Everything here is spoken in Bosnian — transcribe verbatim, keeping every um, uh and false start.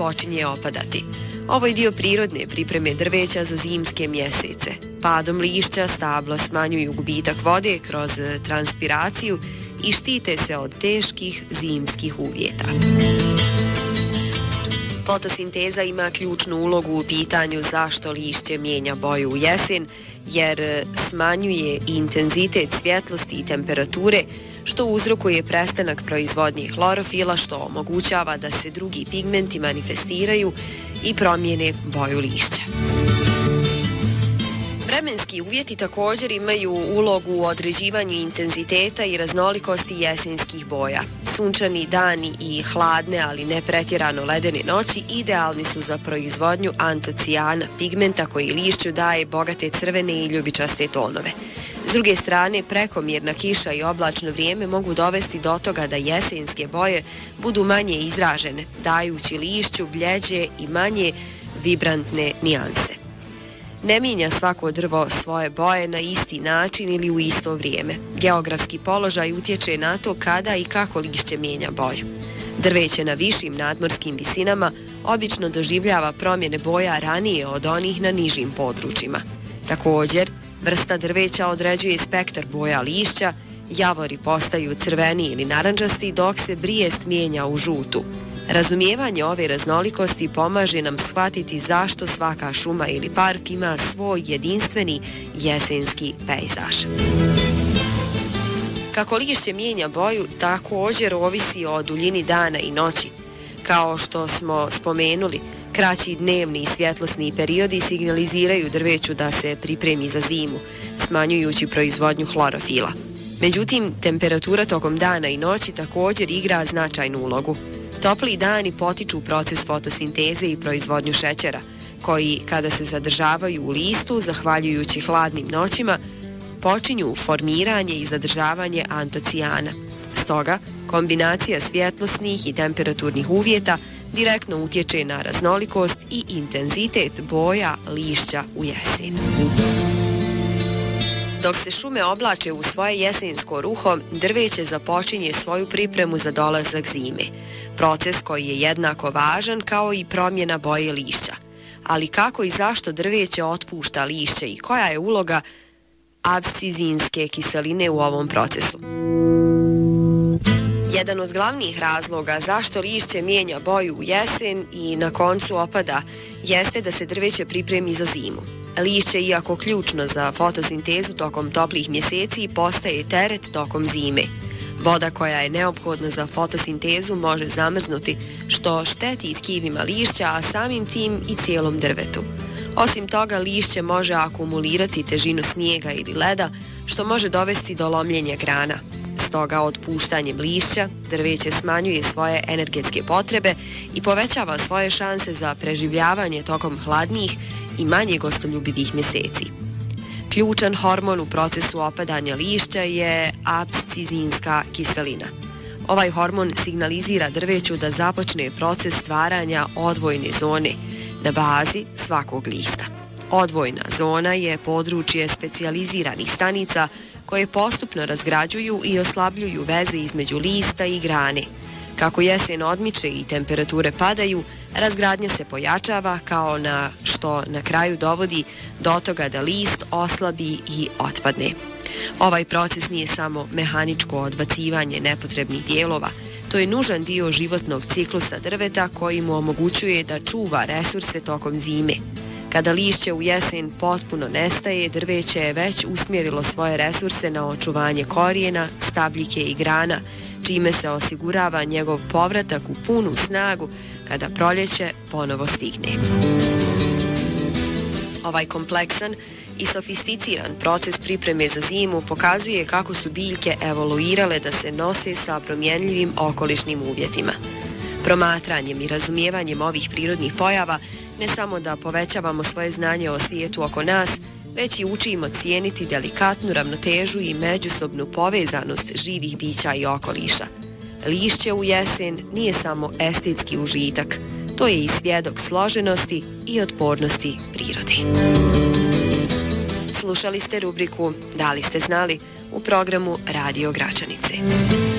počinje opadati. Ovo je dio prirodne pripreme drveća za zimske mjesece. Padom lišća stabla smanjuju gubitak vode kroz transpiraciju i štite se od teških zimskih uvjeta. Fotosinteza ima ključnu ulogu u pitanju zašto lišće mijenja boju u jesen, jer smanjuje intenzitet svjetlosti i temperature, što uzrokuje prestanak proizvodnje hlorofila, što omogućava da se drugi pigmenti manifestiraju i promijene boju lišća. Vremenski uvjeti također imaju ulogu u određivanju intenziteta i raznolikosti jesenskih boja. Sunčani dani i hladne, ali ne pretjerano ledene noći idealni su za proizvodnju antocijana, pigmenta koji lišću daje bogate crvene i ljubičaste tonove. S druge strane, prekomjerna kiša i oblačno vrijeme mogu dovesti do toga da jesenske boje budu manje izražene, dajući lišću bljeđe i manje vibrantne nijanse. Ne mijenja svako drvo svoje boje na isti način ili u isto vrijeme. Geografski položaj utječe na to kada i kako lišće mijenja boju. Drveće na višim nadmorskim visinama obično doživljava promjene boja ranije od onih na nižim područjima. Također, vrsta drveća određuje spektar boja lišća, javori postaju crveni ili narandžasti dok se brijest mijenja u žutu. Razumijevanje ove raznolikosti pomaže nam shvatiti zašto svaka šuma ili park ima svoj jedinstveni jesenski pejzaž. Kako lišće mijenja boju, također ovisi o duljini dana i noći. Kao što smo spomenuli, kraći dnevni i svjetlosni periodi signaliziraju drveću da se pripremi za zimu, smanjujući proizvodnju hlorofila. Međutim, temperatura tokom dana i noći također igra značajnu ulogu. Topli dani potiču proces fotosinteze i proizvodnju šećera, koji, kada se zadržavaju u listu, zahvaljujući hladnim noćima, počinju formiranje i zadržavanje antocijana. Stoga, kombinacija svjetlosnih i temperaturnih uvjeta direktno utječe na raznolikost i intenzitet boja lišća u jesen. Dok se šume oblače u svoje jesensko ruho, drveće započinje svoju pripremu za dolazak zime. Proces koji je jednako važan kao i promjena boje lišća. Ali kako i zašto drveće otpušta lišće i koja je uloga abscizinske kiseline u ovom procesu? Jedan od glavnih razloga zašto lišće mijenja boju u jesen i na koncu opada jeste da se drveće pripremi za zimu. Lišće, iako ključno za fotosintezu tokom toplih mjeseci, postaje teret tokom zime. Voda koja je neophodna za fotosintezu može zamrznuti, što šteti tkivima lišća, a samim tim i cijelom drvetu. Osim toga, lišće može akumulirati težinu snijega ili leda, što može dovesti do lomljenja grana. Stoga, otpuštanjem lišća, drveće smanjuje svoje energetske potrebe i povećava svoje šanse za preživljavanje tokom hladnijih i manje gostoljubivih mjeseci. Ključan hormon u procesu opadanja lišća je abscizinska kiselina. Ovaj hormon signalizira drveću da započne proces stvaranja odvojne zone na bazi svakog lista. Odvojna zona je područje specijaliziranih stanica koje postupno razgrađuju i oslabljuju veze između lista i grane. Kako jesen odmiče i temperature padaju, razgradnja se pojačava, kao na što na kraju dovodi do toga da list oslabi i otpadne. Ovaj proces nije samo mehaničko odbacivanje nepotrebnih dijelova, to je nužan dio životnog ciklusa drveta koji mu omogućuje da čuva resurse tokom zime. Kada lišće u jesen potpuno nestaje, drveće je već usmjerilo svoje resurse na očuvanje korijena, stabljike i grana, čime se osigurava njegov povratak u punu snagu kada proljeće ponovo stigne. Ovaj kompleksan i sofisticiran proces pripreme za zimu pokazuje kako su biljke evoluirale da se nose sa promjenljivim okolišnim uvjetima. Promatranjem i razumijevanjem ovih prirodnih pojava ne samo da povećavamo svoje znanje o svijetu oko nas, već i učimo cijeniti delikatnu ravnotežu i međusobnu povezanost živih bića i okoliša. Lišće u jesen nije samo estetski užitak, to je i svjedok složenosti i otpornosti prirodi. Slušali ste rubriku Da li ste znali u programu Radio Gračanice.